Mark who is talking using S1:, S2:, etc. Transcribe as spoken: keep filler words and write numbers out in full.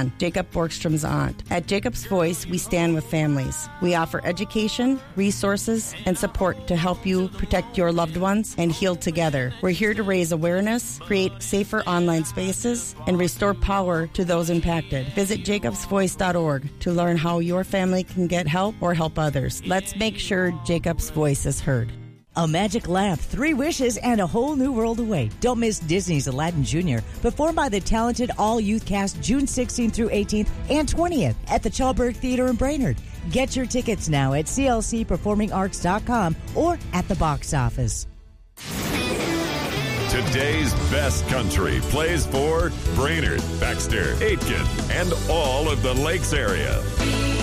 S1: Ann, Jacob Borgstrom's aunt. At Jacob's Voice, we stand with families. We offer education, resources, and support to help you protect your loved ones and heal together. We're here to raise awareness, create safer online spaces, and restore power to those impacted. Visit jacobs voice dot org to learn how your family can get help or help others. Let's make sure Jacob's voice is heard.
S2: A magic lamp, three wishes, and a whole new world away. Don't miss Disney's Aladdin Junior, performed by the talented all-youth cast June sixteenth through eighteenth and twentieth at the Chalberg Theater in Brainerd. Get your tickets now at c l c performing arts dot com or at the box office.
S3: Today's best country plays for Brainerd, Baxter, Aitkin, and all of the Lakes area.